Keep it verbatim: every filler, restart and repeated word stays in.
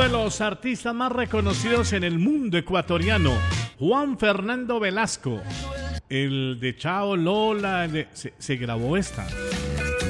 de los artistas más reconocidos en el mundo ecuatoriano, Juan Fernando Velasco. El de Chao Lola, el de, se, se grabó esta.